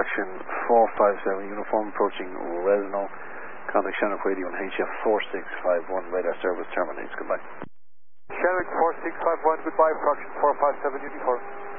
Fraction 457 uniform approaching Resno. Contact Shannon Radio and HF 4651. Radar service terminates. Goodbye. Shannon 4651, goodbye. Fraction 457 uniform.